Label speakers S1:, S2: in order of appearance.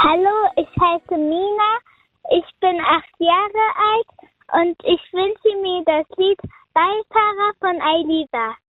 S1: Hallo, ich heiße Mina, ich bin 8 Jahre alt und ich wünsche mir das Lied Beifahrer von Ailiva.